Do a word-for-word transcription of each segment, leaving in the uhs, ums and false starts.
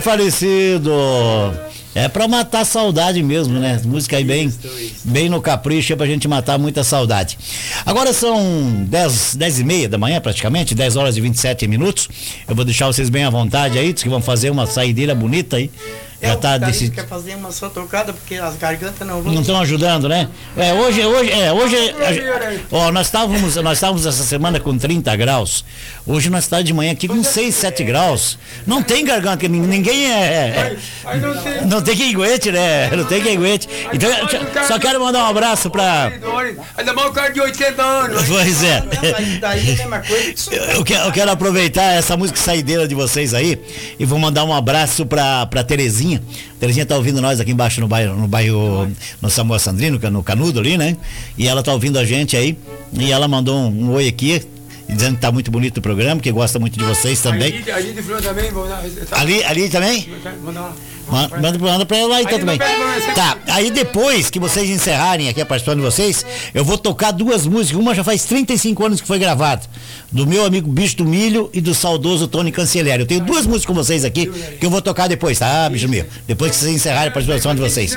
Falecido. É pra matar a saudade mesmo, né? Música aí bem, bem no capricho, é pra gente matar muita saudade. Agora são dez, dez e meia da manhã, praticamente, dez horas e vinte e sete minutos. Eu vou deixar vocês bem à vontade aí, diz que vão fazer uma saideira bonita aí. Já é, tá desse... quer fazer uma só tocada porque as gargantas não vão. Não estão ajudando, né? É, hoje, hoje, é, hoje, a, ó, nós estávamos, nós estávamos essa semana com trinta graus. Hoje nós estamos de manhã aqui com seis, sete graus. Não tem garganta, ninguém é, é não, tem. não tem quem aguente, né? Não tem quem aguente. Então, só quero mandar um abraço pra. Ainda mais o cara de oitenta anos. Pois é. Eu quero, eu quero aproveitar essa música saideira de vocês aí e vou mandar um abraço pra, pra Terezinha. Terezinha tá ouvindo nós aqui embaixo no bairro, no bairro, no Samuel Sandrino, no Canudo ali, né? E ela tá ouvindo a gente aí, e ela mandou um, um oi aqui, dizendo que tá muito bonito o programa, que gosta muito de vocês também. Ali, ali de Flor também, vou dar, tá. Ali, ali também? Manda Manda, manda, manda pra ela lá então também. Tá, aí depois que vocês encerrarem aqui a participação de vocês, eu vou tocar duas músicas. Uma já faz trinta e cinco anos que foi gravada, do meu amigo Bicho do Milho e do saudoso Tony Cancellieri. Eu tenho duas músicas com vocês aqui que eu vou tocar depois, tá, Bicho do Milho? Depois que vocês encerrarem a participação de vocês.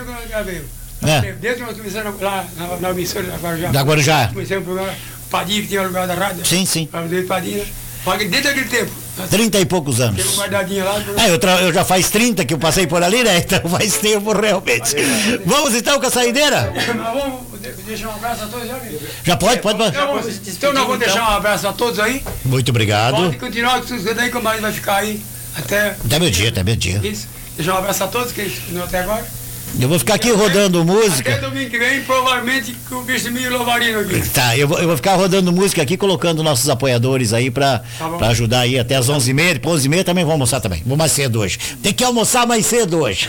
É. Desde que nós começamos lá na, na emissora da Guarujá. Da Guarujá. Comecei um programa, Padinho que tinha lugar da rádio. Sim, sim. Padinho, né? Desde aquele tempo. Trinta e poucos anos. Tem um guardadinho lá. É, eu, tra... eu já faz trinta que eu passei por ali, né? Então faz tempo realmente. Vamos então com a saideira? Vamos deixar um abraço a todos já, amigo? Já pode, pode, pode. Então, então nós vamos deixar um abraço a todos aí. Muito obrigado. Pode continuar com os aí que o marido vai ficar aí até. Até meu dia, até meu dia. Isso. Deixar um abraço a todos que não até agora. Eu vou ficar aqui rodando música. Até domingo que vem, provavelmente com o Bicho Milho Louvarino aqui. Tá, eu vou, eu vou ficar rodando música aqui, colocando nossos apoiadores aí pra, tá pra ajudar aí até as onze e meia. Depois onze e meia também vou almoçar também. Vou mais cedo hoje. Tem que almoçar mais cedo hoje.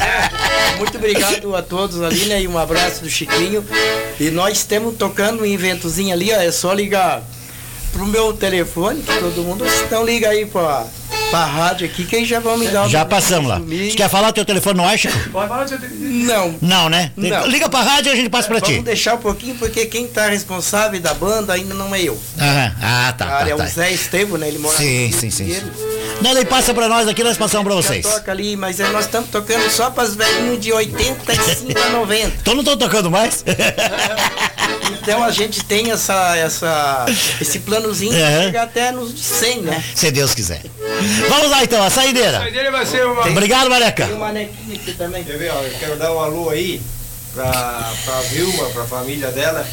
É, muito obrigado a todos ali, né? E um abraço do Chiquinho. E nós estamos tocando um eventozinho ali, ó. É só ligar pro meu telefone, que todo mundo. Então liga aí pra. Pra rádio aqui, que já vão me dar. Já passamos lá. Você quer falar o teu telefone no ar, Chico? Pode falar o teu telefone. Não. Não, né? Não. Liga pra rádio e a gente passa pra Vamos ti. Vamos deixar um pouquinho, porque quem tá responsável da banda ainda não é eu. Aham. Ah, tá. Cara, tá, é tá. o Zé Estevo, né? Ele mora sim, no sim, sim, sim. Não, ele passa pra nós aqui, nós passamos pra vocês. Toca ali, mas nós estamos tocando só pras velhinhos de oitenta e cinco a noventa. Então não estão tocando mais? Então a gente tem essa, essa, esse planozinho uhum. que chega até nos cem, né? Se Deus quiser. Vamos lá então, a saideira. A saideira vai ser uma... Obrigado, Mareca. Tem um manequinho aqui também. Quer ver, ó, eu quero dar um alô aí pra, pra Vilma, pra família dela,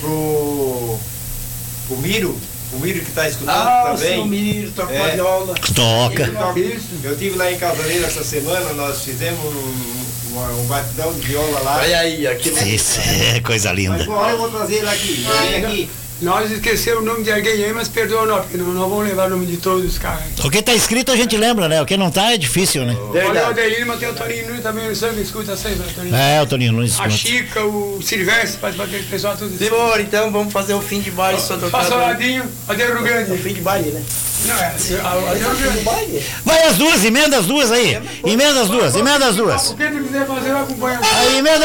pro, pro Miro, o Miro que tá escutando ah, também. O Miro toca é. viola. Toca. toca. Eu estive lá em Casareira essa semana, nós fizemos um, um, um batidão de viola lá. Olha aí, aqui. Isso, é coisa linda. Mas uma hora eu vou trazer ele aqui, vem aqui. Nós esquecemos o nome de alguém aí, mas perdoa nós, porque não, não vamos levar o nome de todos os caras. O que tá escrito a gente lembra, né? O que não tá é difícil, né? Olha o Adelino, mas tem o Toninho Nunes também, sabe? Escuta sempre, né, Toninho? É, o Toninho Nunes. A Chica, o Silvestre, pode bater o pessoal tudo. Demora, então vamos fazer o fim de baile só tocando. Passa o ladinho, Adeiro Grande. O fim de baile, né? Não, é assim, Adeiro Grande. Vai as duas, emenda as duas aí. Emenda as duas, emenda as duas. O que tu quiser fazer, eu acompanho. Aí, emenda